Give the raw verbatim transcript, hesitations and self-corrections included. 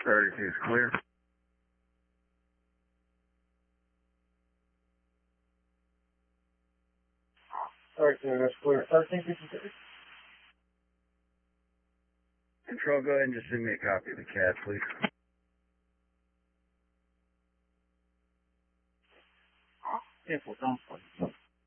thirty-two is clear. thirty-two, that's clear. thirteen fifty-six. Control, go ahead and just send me a copy of the C A D, please. ten four, don't